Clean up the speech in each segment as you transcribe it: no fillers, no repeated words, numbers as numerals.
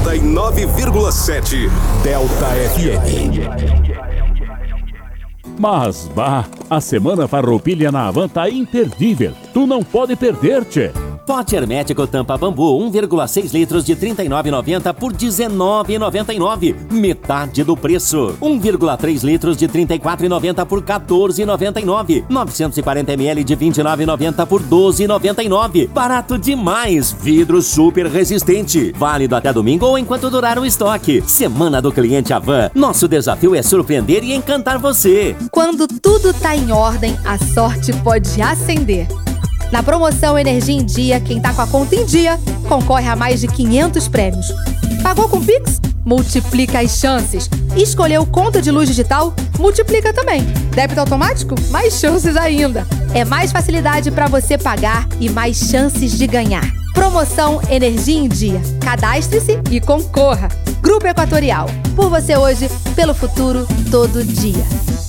99,7 Delta FM. Mas, a Semana Farroupilha na Havan tá imperdível. Tu não pode perder-te. Pote hermético tampa bambu 1,6 litros de R$ 39,90 por R$ 19,99. Metade do preço. 1,3 litros de R$ 34,90 por R$ 14,99. 940 ml de R$ 29,90 por R$ 12,99. Barato demais. Vidro super resistente. Válido até domingo ou enquanto durar o estoque. Semana do Cliente Havan. Nosso desafio é surpreender e encantar você. Quando tudo tá em ordem, a sorte pode acender. Na promoção Energia em Dia, quem tá com a conta em dia concorre a mais de 500 prêmios. Pagou com Pix? Multiplica as chances. Escolheu conta de luz digital? Multiplica também. Débito automático? Mais chances ainda. É mais facilidade para você pagar e mais chances de ganhar. Promoção Energia em Dia. Cadastre-se e concorra. Grupo Equatorial. Por você hoje, pelo futuro, todo dia.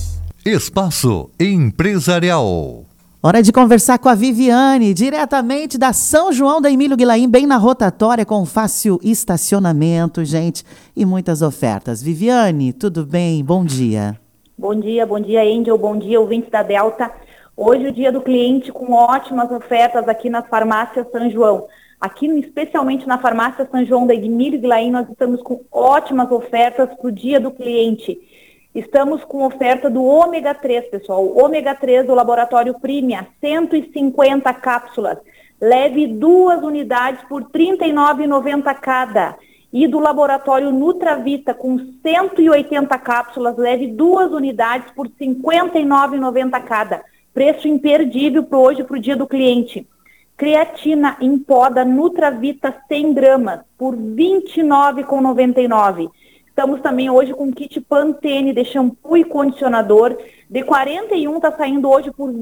Espaço Empresarial. Hora de conversar com a Viviane, diretamente da São João da Emílio Guilaim, bem na rotatória, com fácil estacionamento, gente, e muitas ofertas. Viviane, tudo bem? Bom dia. Bom dia, Angel, bom dia, ouvintes da Delta. Hoje o dia do cliente com ótimas ofertas aqui nas farmácias São João. Aqui, especialmente na farmácia São João da Emílio Guilaim, nós estamos com ótimas ofertas para o dia do cliente. Estamos com oferta do ômega 3, pessoal. O ômega 3 do Laboratório Primia, 150 cápsulas. Leve 2 unidades por R$ 39,90 cada. E do Laboratório Nutravita, com 180 cápsulas, leve 2 unidades por R$ 59,90 cada. Preço imperdível para hoje, para o dia do cliente. Creatina em pó da Nutravita 100 gramas por R$ 29,99. Estamos também hoje com kit Pantene de shampoo e condicionador. De 41 está saindo hoje por R$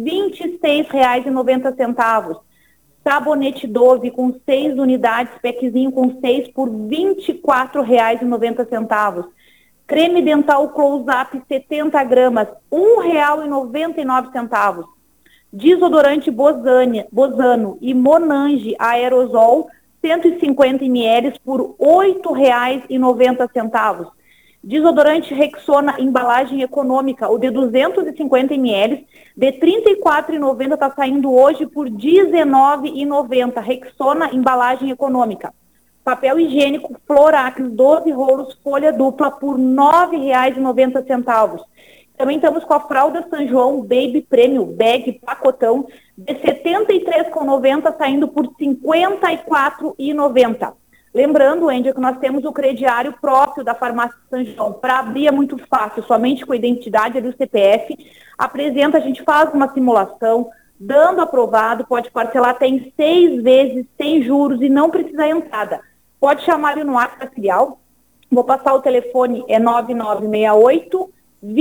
26,90. Sabonete Dove com 6 unidades, packzinho com 6 por R$ 24,90. Creme dental Close-Up 70 gramas, R$ 1,99. Desodorante Bozano e Monange Aerosol 150 ml por R$ 8,90. Desodorante Rexona, embalagem econômica, o de 250 ml, de R$ 34,90 está saindo hoje por R$ 19,90. Rexona, embalagem econômica. Papel higiênico Florax, 12 rolos, folha dupla por R$ 9,90. Também estamos com a fralda São João Baby Premium, bag, pacotão, de R$ 73,90, saindo por R$ 54,90. Lembrando, Andy, que nós temos o crediário próprio da farmácia São João. Para abrir é muito fácil, somente com a identidade ali, o CPF. Apresenta, a gente faz uma simulação, dando aprovado, pode parcelar até em 6 vezes, sem juros e não precisa entrada. Pode chamar ali no WhatsApp da filial. Vou passar o telefone, é 9968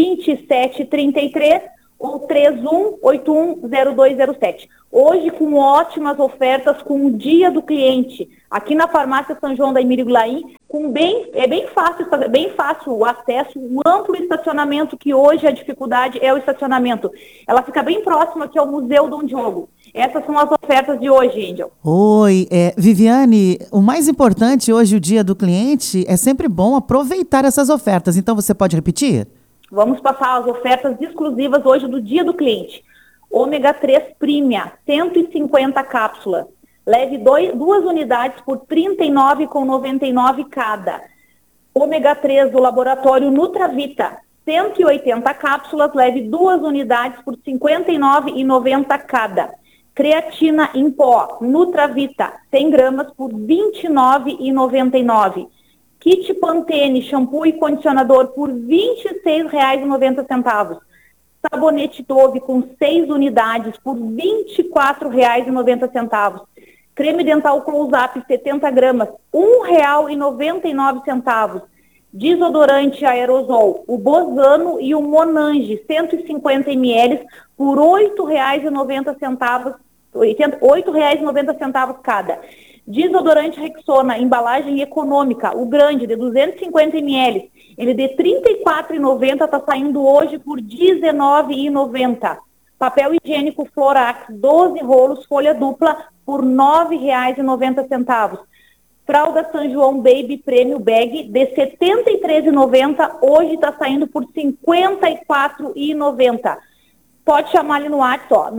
2733 ou 31810207. Hoje com ótimas ofertas com o dia do cliente. Aqui na farmácia São João da Emílio Guilaim, é bem fácil o acesso, o amplo estacionamento, que hoje a dificuldade é o estacionamento. Ela fica bem próxima aqui ao Museu Dom Diogo. Essas são as ofertas de hoje, Angel. Oi, Viviane, o mais importante hoje, o dia do cliente, é sempre bom aproveitar essas ofertas. Então você pode repetir? Vamos passar as ofertas exclusivas hoje do dia do cliente. Ômega 3 Primia, 150 cápsulas. Leve 2 unidades por R$ 39,99 cada. Ômega 3 do Laboratório Nutravita, 180 cápsulas. Leve 2 unidades por R$ 59,90 cada. Creatina em pó Nutravita, 100 gramas por R$ 29,99. Kit Pantene, shampoo e condicionador por R$ 26,90. Sabonete Dove com 6 unidades por R$ 24,90. Creme dental Close-Up 70 gramas, R$ 1,99. Desodorante Aerosol, o Bozano e o Monange, 150 ml por R$ 8,90 cada. Desodorante Rexona, embalagem econômica, o grande, de 250 ml, ele de R$ 34,90 está saindo hoje por R$ 19,90. Papel higiênico Florax, 12 rolos, folha dupla, por R$ 9,90. Fralda São João Baby Prêmio Bag de R$ 73,90, hoje está saindo por R$ 54,90. Pode chamar ali no WhatsApp,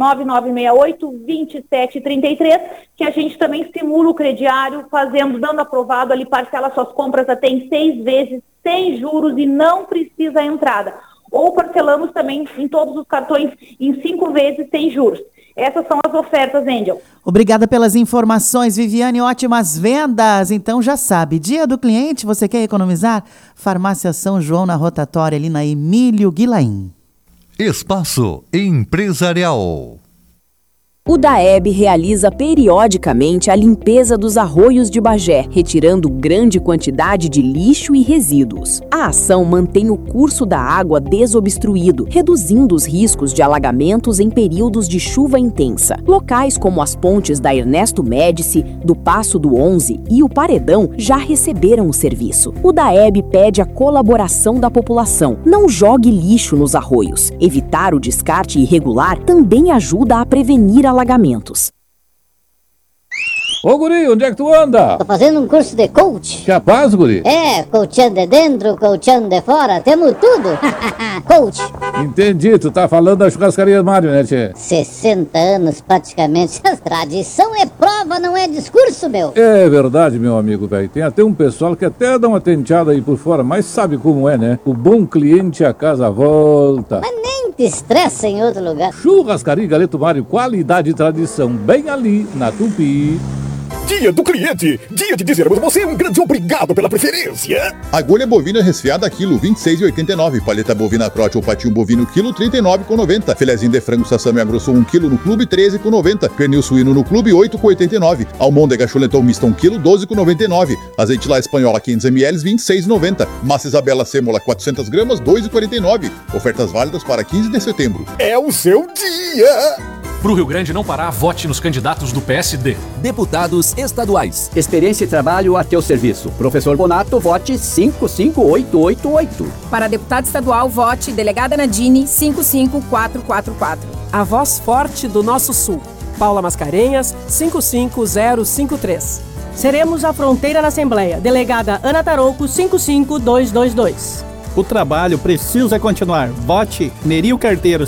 9968-2733, que a gente também simula o crediário, dando aprovado ali, parcela suas compras até em 6 vezes, sem juros e não precisa entrada. Ou parcelamos também em todos os cartões em 5 vezes sem juros. Essas são as ofertas, Angel. Obrigada pelas informações, Viviane. Ótimas vendas. Então já sabe, dia do cliente, você quer economizar? Farmácia São João na Rotatória, ali na Emílio Guilain. Espaço Empresarial. O DAEB realiza periodicamente a limpeza dos arroios de Bagé, retirando grande quantidade de lixo e resíduos. A ação mantém o curso da água desobstruído, reduzindo os riscos de alagamentos em períodos de chuva intensa. Locais como as pontes da Ernesto Médici, do Passo do 11 e o Paredão já receberam o serviço. O DAEB pede a colaboração da população. Não jogue lixo nos arroios. Evitar o descarte irregular também ajuda a prevenir alagamentos. Ô, guri, onde é que tu anda? Tô fazendo um curso de coach. Capaz, guri? É, coachando de dentro, coachando de fora, temos tudo. Coach. Entendi, tu tá falando da churrascaria Mário, né, tchê? 60 anos, praticamente. Tradição é prova, não é discurso, meu. É verdade, meu amigo, velho. Tem até um pessoal que até dá uma tenteada aí por fora, mas sabe como é, né? O bom cliente a casa volta. Mas nem te estressa em outro lugar. Churrascaria Galeto Mário, qualidade e tradição, bem ali na Tupi. Dia do cliente, dia de dizermos a você um grande obrigado pela preferência. Agulha bovina resfriada quilo 26,89, paleta bovina trote ou patinho bovino quilo 39,90, filezinho de frango sassami grosso 1 quilo no clube 13,90, pernil suíno no clube 8,89, almôndega chuletão mista 1 quilo 12,99, azeite lá espanhola 500 ml 26,90, massa Isabela sêmola 400 gramas 2,49, ofertas válidas para 15 de setembro. É o seu dia! Pro Rio Grande não parar, vote nos candidatos do PSD. Deputados estaduais. Experiência e trabalho a teu serviço. Professor Bonato, vote 55888. Para deputado estadual, vote delegada Nadine 55444. A voz forte do nosso sul. Paula Mascarenhas 55053. Seremos a fronteira na Assembleia. Delegada Ana Tarouco 55222. O trabalho precisa continuar. Vote Nerio Carteiro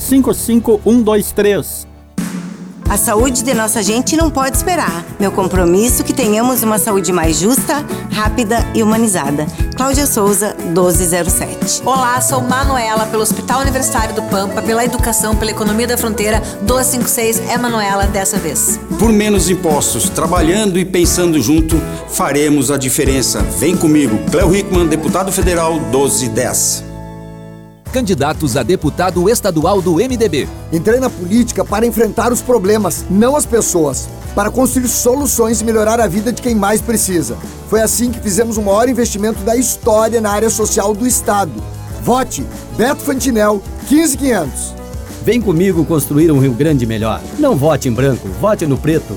55123. A saúde de nossa gente não pode esperar. Meu compromisso é que tenhamos uma saúde mais justa, rápida e humanizada. Cláudia Souza, 1207. Olá, sou Manuela, pelo Hospital Universitário do Pampa, pela educação, pela economia da fronteira. 1256 é Manuela dessa vez. Por menos impostos, trabalhando e pensando junto, faremos a diferença. Vem comigo, Cléo Hickman, deputado federal, 1210. Candidatos a deputado estadual do MDB. Entrei na política para enfrentar os problemas, não as pessoas. Para construir soluções e melhorar a vida de quem mais precisa. Foi assim que fizemos o maior investimento da história na área social do Estado. Vote Beto Fantinel, 15500. Vem comigo construir um Rio Grande melhor. Não vote em branco, vote no preto,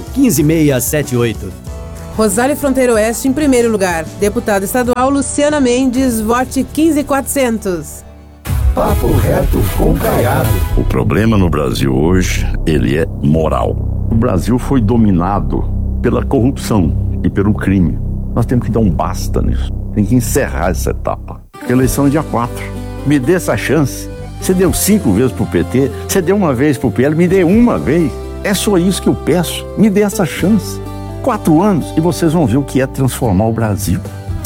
15678. Rosário Fronteiro Oeste em primeiro lugar. Deputado estadual Luciana Mendes, vote 15400. Papo reto com Caiado. O problema no Brasil hoje, ele é moral. O Brasil foi dominado pela corrupção e pelo crime. Nós temos que dar um basta nisso. Tem que encerrar essa etapa. A eleição é dia 4. Me dê essa chance. Você deu 5 vezes pro PT, você deu uma vez pro PL, me dê uma vez. É só isso que eu peço. Me dê essa chance. 4 anos e vocês vão ver o que é transformar o Brasil.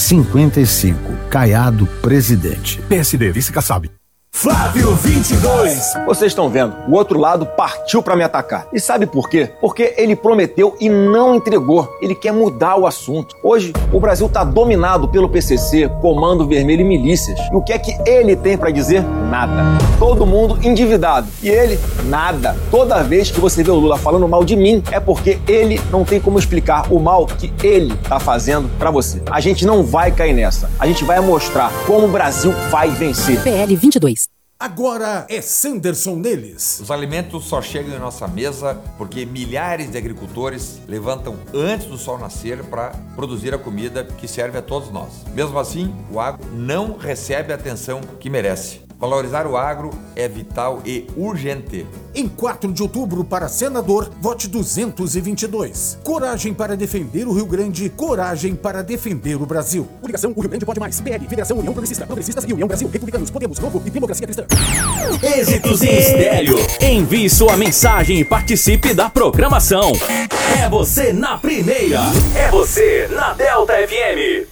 55. Caiado, presidente. PSD, vice-Kassab. Flávio 22. Vocês estão vendo, o outro lado partiu para me atacar. E sabe por quê? Porque ele prometeu e não entregou. Ele quer mudar o assunto. Hoje, o Brasil está dominado pelo PCC, Comando Vermelho e milícias. E o que é que ele tem para dizer? Nada. Todo mundo endividado. E ele, nada. Toda vez que você vê o Lula falando mal de mim, é porque ele não tem como explicar o mal que ele está fazendo para você. A gente não vai cair nessa. A gente vai mostrar como o Brasil vai vencer. PL 22. Agora é Sanderson neles. Os alimentos só chegam em nossa mesa porque milhares de agricultores levantam antes do sol nascer para produzir a comida que serve a todos nós. Mesmo assim, o agro não recebe a atenção que merece. Valorizar o agro é vital e urgente. Em 4 de outubro, para senador, vote 222. Coragem para defender o Rio Grande, coragem para defender o Brasil. Coligação O Rio Grande Pode Mais. PL, Federação União Progressista, Progressistas e União Brasil, Republicanos, Podemos, Novo e Democracia Cristã. Êxitos em estéreo. Envie sua mensagem e participe da programação. É você na primeira. É você na Delta FM.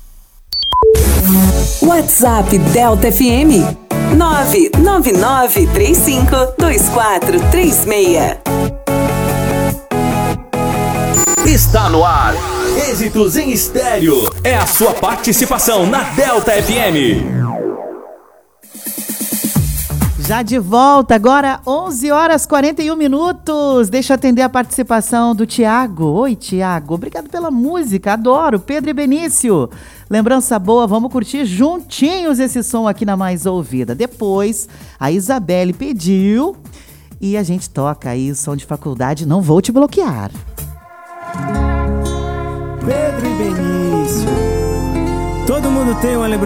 WhatsApp Delta FM 999352436. Está no ar. Êxitos em estéreo. É a sua participação na Delta FM. Já de volta, agora 11 horas 41 minutos. Deixa eu atender a participação do Tiago. Oi, Tiago. Obrigado pela música, adoro. Pedro e Benício. Lembrança boa, vamos curtir juntinhos esse som aqui na Mais Ouvida. Depois, a Isabelle pediu e a gente toca aí o som de faculdade, Não Vou Te Bloquear. Pedro e Benício. Todo mundo tem uma lembrança